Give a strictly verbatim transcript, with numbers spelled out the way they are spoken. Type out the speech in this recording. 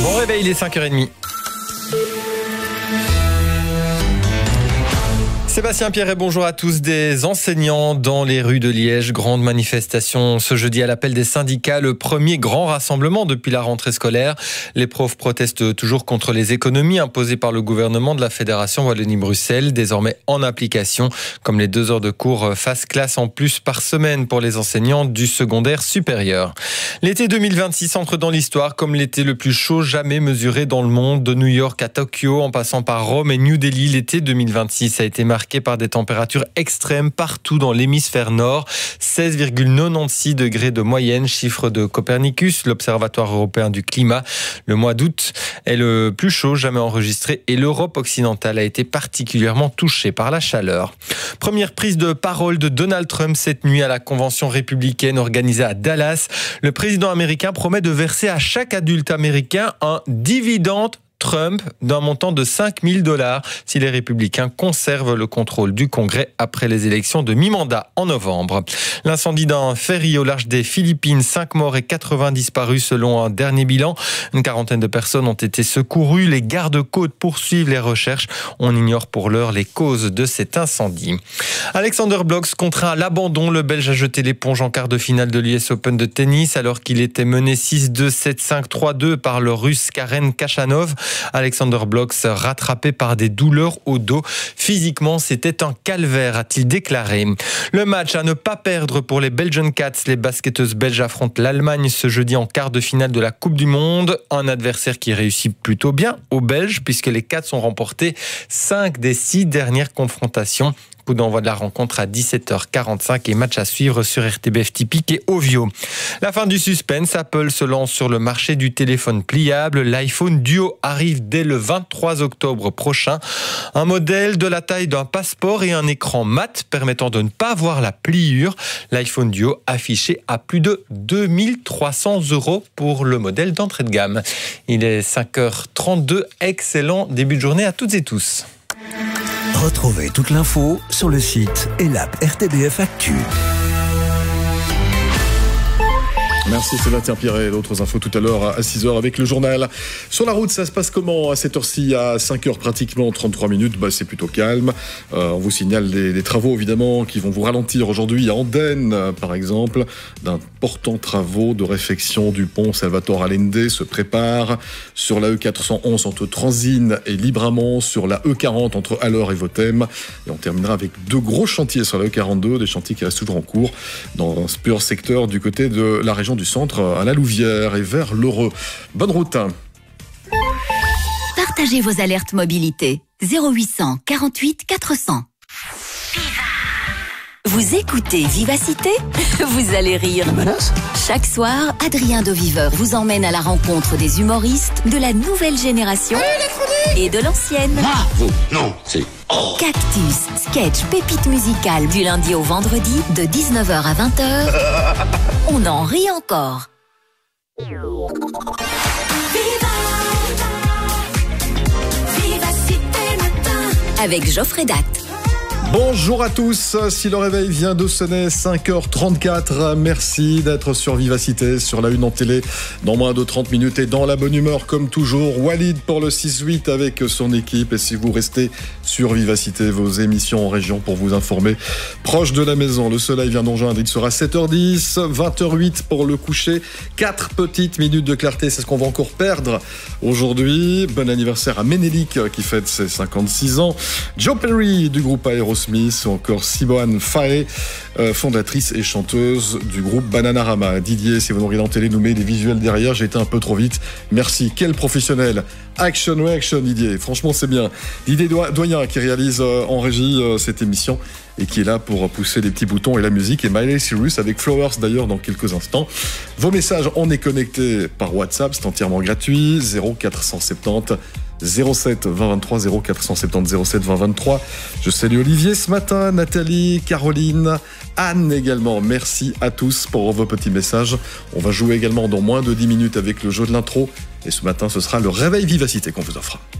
Bon réveil, il est cinq heures trente. Sébastien Pierret, bonjour à tous. Des enseignants dans les rues de Liège. Grande manifestation ce jeudi à l'appel des syndicats. Le premier grand rassemblement depuis la rentrée scolaire. Les profs protestent toujours contre les économies imposées par le gouvernement de la Fédération Wallonie-Bruxelles, désormais en application, comme les deux heures de cours face classe en plus par semaine pour les enseignants du secondaire supérieur. L'été deux mille vingt-six entre dans l'histoire comme l'été le plus chaud jamais mesuré dans le monde. De New York à Tokyo, en passant par Rome et New Delhi, l'été deux mille vingt-six a été marqué par des températures extrêmes partout dans l'hémisphère nord. seize virgule quatre-vingt-seize degrés de moyenne, chiffre de Copernicus, l'Observatoire européen du climat. Le mois d'août est le plus chaud jamais enregistré et l'Europe occidentale a été particulièrement touchée par la chaleur. Première prise de parole de Donald Trump cette nuit à la convention républicaine organisée à Dallas. Le président américain promet de verser à chaque adulte américain un dividende Trump d'un montant de cinq mille dollars si les républicains conservent le contrôle du Congrès après les élections de mi-mandat en novembre. L'incendie d'un ferry au large des Philippines, cinq morts et quatre-vingts disparus selon un dernier bilan. Une quarantaine de personnes ont été secourues. Les gardes-côtes poursuivent les recherches. On ignore pour l'heure les causes de cet incendie. Alexander Blok contraint à l'abandon. Le Belge a jeté l'éponge en quart de finale de l'U S Open de tennis alors qu'il était mené six deux, sept cinq, trois deux par le Russe Karen Khachanov. Alexander Blok rattrapé par des douleurs au dos. Physiquement, c'était un calvaire, a-t-il déclaré. Le match à ne pas perdre pour les Belgian Cats. Les basketteuses belges affrontent l'Allemagne ce jeudi en quart de finale de la Coupe du Monde. Un adversaire qui réussit plutôt bien aux Belges puisque les Cats ont remporté cinq des six dernières confrontations. Coup d'envoi de la rencontre à dix-sept heures quarante-cinq et match à suivre sur R T B F Typique et Ovio. La fin du suspense, Apple se lance sur le marché du téléphone pliable. L'iPhone Duo arrive dès le vingt-trois octobre prochain. Un modèle de la taille d'un passeport et un écran mat permettant de ne pas voir la pliure. L'iPhone Duo affiché à plus de deux mille trois cents euros pour le modèle d'entrée de gamme. Il est cinq heures trente-deux. Excellent début de journée à toutes et tous. Retrouvez toute l'info sur le site et l'app R T B F Actu. Merci Sébastien Pierret. D'autres infos tout à l'heure à six heures avec le journal. Sur la route, ça se passe comment à cette heure-ci? À cinq heures pratiquement, trente-trois minutes, bah, c'est plutôt calme. Euh, on vous signale des, des travaux évidemment qui vont vous ralentir aujourd'hui à Andenne, euh, par exemple. D'importants travaux de réfection du pont Salvatore Allende se préparent. Sur la E quatre cent onze entre Transine et Libramont, sur la E quarante entre Alleur et Vothème. Et on terminera avec deux gros chantiers sur la E quarante-deux, des chantiers qui restent toujours en cours dans un pur secteur du côté de la région du centre à la Louvière et vers l'Heureux. Bonne route. Partagez vos alertes mobilité. zéro huit cents quarante-huit quatre cents. Vous écoutez Vivacité? Vous allez rire. Chaque soir, Adrien de Viveur vous emmène à la rencontre des humoristes de la nouvelle génération et de l'ancienne. Ah, vous, non, c'est... Oh. Cactus, sketch, pépite musicale du lundi au vendredi de dix-neuf heures à vingt heures. On en rit encore. Avec Geoffrey Datt. Bonjour à tous, si le réveil vient de sonner, cinq heures trente-quatre, merci d'être sur Vivacité, sur la une en télé, dans moins de trente minutes et dans la bonne humeur comme toujours. Walid pour le six huit avec son équipe et si vous restez sur Vivacité, vos émissions en région pour vous informer, proche de la maison, le soleil vient d'enjoindre, il sera sept heures dix, vingt heures huit pour le coucher, quatre petites minutes de clarté, c'est ce qu'on va encore perdre aujourd'hui. Bon anniversaire à Ménélique qui fête ses cinquante-six ans, Joe Perry du groupe Aerosmith, ou encore Siboane Faye, euh, fondatrice et chanteuse du groupe Bananarama. Didier, si vous nous regardez en télé, nous met des visuels derrière, j'ai été un peu trop vite. Merci, quel professionnel. Action reaction Didier, franchement c'est bien. Didier Doyen qui réalise euh, en régie euh, cette émission et qui est là pour pousser les petits boutons et la musique, et Miley Cyrus avec Flowers d'ailleurs dans quelques instants. Vos messages, on est connecté par WhatsApp, c'est entièrement gratuit, zéro quatre cent soixante-dix zéro sept vingt vingt-trois, zéro quatre cent soixante-dix zéro sept vingt vingt-trois. Je salue Olivier ce matin, Nathalie, Caroline, Anne également. Merci à tous pour vos petits messages. On va jouer également dans moins de dix minutes avec le jeu de l'intro. Et ce matin, ce sera le réveil Vivacité qu'on vous offre.